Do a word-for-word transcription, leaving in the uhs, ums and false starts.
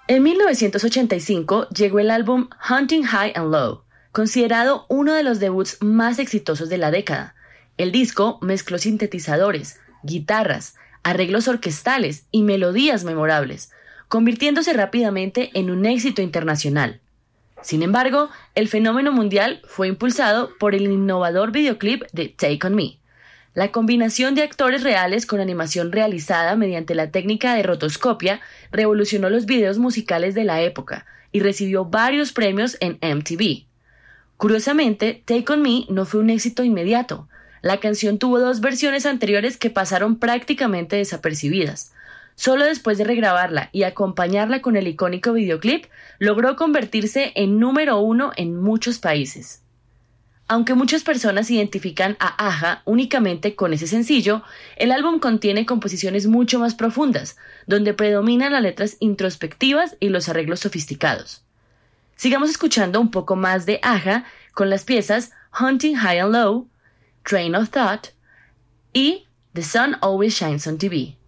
En mil novecientos ochenta y cinco llegó el álbum Hunting High and Low, considerado uno de los debuts más exitosos de la década. El disco mezcló sintetizadores, guitarras, arreglos orquestales y melodías memorables, convirtiéndose rápidamente en un éxito internacional. Sin embargo, el fenómeno mundial fue impulsado por el innovador videoclip de Take On Me. La combinación de actores reales con animación realizada mediante la técnica de rotoscopia revolucionó los videos musicales de la época y recibió varios premios en M T V. Curiosamente, Take On Me no fue un éxito inmediato. La canción tuvo dos versiones anteriores que pasaron prácticamente desapercibidas. Solo después de regrabarla y acompañarla con el icónico videoclip, logró convertirse en número uno en muchos países. Aunque muchas personas identifican a Aja únicamente con ese sencillo, el álbum contiene composiciones mucho más profundas, donde predominan las letras introspectivas y los arreglos sofisticados. Sigamos escuchando un poco más de Aja con las piezas Hunting High and Low, Train of Thought y The Sun Always Shines on T V.